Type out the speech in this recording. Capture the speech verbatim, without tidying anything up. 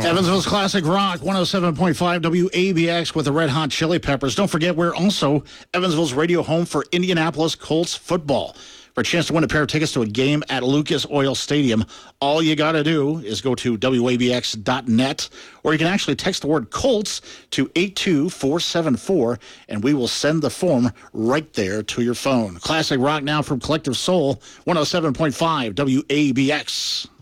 Evansville's Classic Rock, one oh seven point five W A B X with the Red Hot Chili Peppers. Don't forget, we're also Evansville's radio home for Indianapolis Colts football. For a chance to win a pair of tickets to a game at Lucas Oil Stadium, all you got to do is go to W A B X dot net, or you can actually text the word Colts to eight two four seven four, and we will send the form right there to your phone. Classic Rock now from Collective Soul, one oh seven point five W A B X.